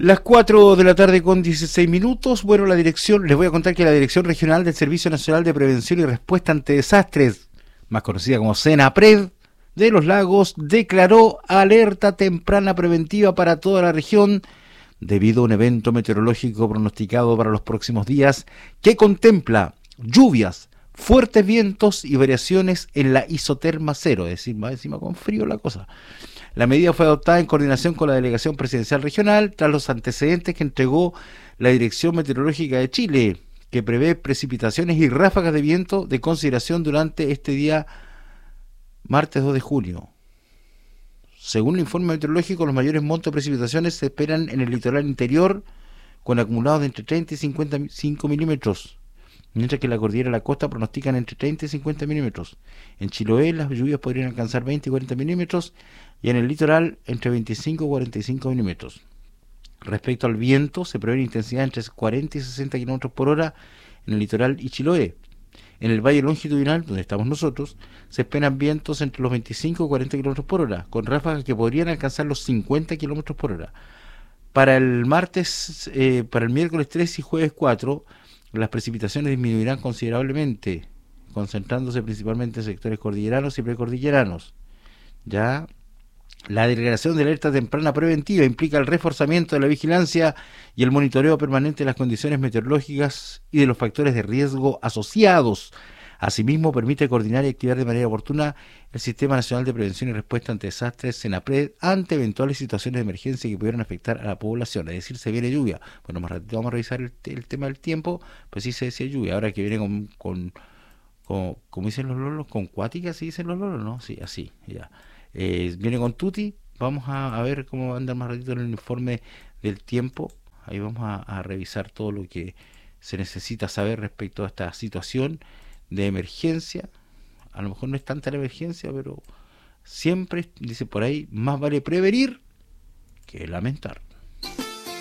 Las 4 de la tarde con 16 minutos. Bueno, les voy a contar que la Dirección Regional del Servicio Nacional de Prevención y Respuesta ante Desastres, más conocida como SENAPRED, de Los Lagos, declaró alerta temprana preventiva para toda la región debido a un evento meteorológico pronosticado para los próximos días que contempla lluvias, fuertes vientos y variaciones en la isoterma cero, es decir, más encima con frío la cosa. La medida fue adoptada en coordinación con la Delegación Presidencial Regional tras los antecedentes que entregó la Dirección Meteorológica de Chile, que prevé precipitaciones y ráfagas de viento de consideración durante este día martes 2 de junio. Según el informe meteorológico, los mayores montos de precipitaciones se esperan en el litoral interior con acumulados de entre 30 y 55 milímetros, mientras que la cordillera de la costa pronostican entre 30 y 50 milímetros. En Chiloé las lluvias podrían alcanzar 20 y 40 milímetros y en el litoral entre 25 y 45 milímetros. Respecto al viento, se prevé una intensidad entre 40 y 60 kilómetros por hora en el litoral y Chiloé. En el valle longitudinal, donde estamos nosotros, se esperan vientos entre los 25 y 40 kilómetros por hora, con ráfagas que podrían alcanzar los 50 kilómetros por hora. Para el miércoles 3 y jueves 4, las precipitaciones disminuirán considerablemente, concentrándose principalmente en sectores cordilleranos y precordilleranos. Ya la declaración de alerta temprana preventiva implica el reforzamiento de la vigilancia y el monitoreo permanente de las condiciones meteorológicas y de los factores de riesgo asociados. Asimismo, permite coordinar y activar de manera oportuna el Sistema Nacional de Prevención y Respuesta ante Desastres, SENAPRED, ante eventuales situaciones de emergencia que pudieran afectar a la población. Es decir, se viene lluvia. Bueno, más ratito vamos a revisar el tema del tiempo, pues sí se decía lluvia. Ahora que viene como dicen los lolos, con cuática, ¿sí dicen los lolos? ¿No? Sí, así, ya. Viene con Tuti. Vamos a ver cómo va a andar más ratito en el informe del tiempo. Ahí vamos a revisar todo lo que se necesita saber respecto a esta situación de emergencia. A lo mejor no es tanta la emergencia, pero siempre, dice por ahí, más vale prevenir que lamentar.